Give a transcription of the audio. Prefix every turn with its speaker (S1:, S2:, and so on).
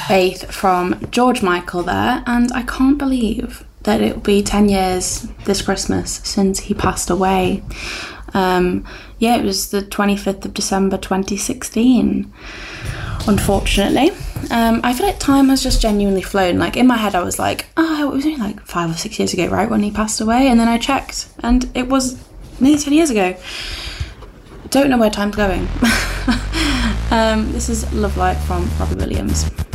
S1: Faith from George Michael there, and I can't believe that it'll be 10 years this Christmas since he passed away. It was the 25th of December 2016, unfortunately. I feel like time has just genuinely flown. Like, in my head I was like, oh, it was only like 5 or 6 years ago, right, when he passed away, and then I checked and it was nearly 10 years ago. Don't know where time's going. This is Love Light from Robbie Williams.